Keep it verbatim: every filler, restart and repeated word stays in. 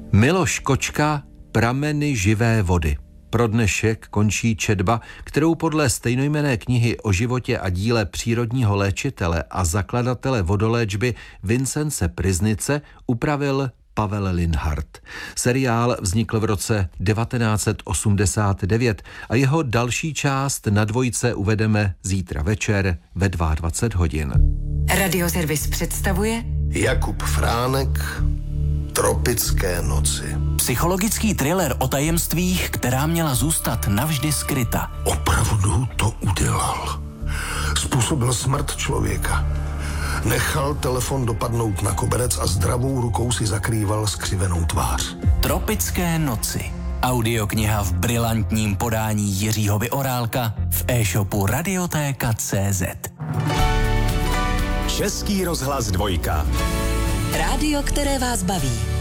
Miloš Kočka, Prameny živé vody. Pro dnešek končí četba, kterou podle stejnojmenné knihy o životě a díle přírodního léčitele a zakladatele vodoléčby Vincence Pryznice upravil Pavel Linhart. Seriál vznikl v roce devatenáct set osmdesát devět a jeho další část na Dvojce uvedeme zítra večer ve dvacet dva hodin. Radioservis představuje Jakub Fránek, Tropické noci. Psychologický thriller o tajemstvích, která měla zůstat navždy skryta. Opravdu to udělal. Způsobil smrt člověka. Nechal telefon dopadnout na koberec a zdravou rukou si zakrýval skřivenou tvář. Tropické noci. Audiokniha v brilantním podání Jiřího Vyorálka v e-shopu Radiotéka tečka cé zet. Český rozhlas dvojka. rádio, které vás baví.